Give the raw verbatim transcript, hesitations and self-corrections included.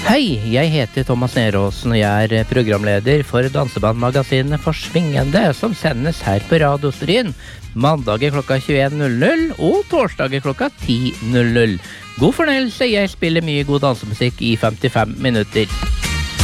Hei, jeg heter Thomas Neråsen, og jeg er programleder for dansebandmagasinet Forsvingende, som sendes her på Radio Stryn, mandager klokka tjueen null null og torsdager klokka ti null null. God fornøyelse, jeg spiller mye god dansemusikk i femtifem minutter.